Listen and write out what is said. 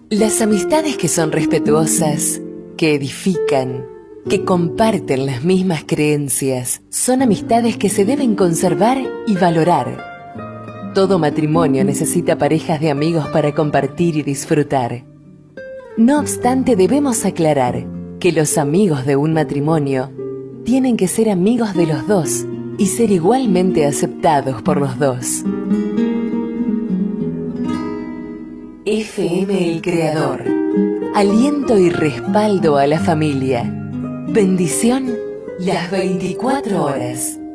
Las amistades que son respetuosas, que edifican, que comparten las mismas creencias, son amistades que se deben conservar y valorar. Todo matrimonio necesita parejas de amigos para compartir y disfrutar. No obstante, debemos aclarar que los amigos de un matrimonio tienen que ser amigos de los dos y ser igualmente aceptados por los dos. FM El Creador. Aliento y respaldo a la familia. Bendición las 24 horas.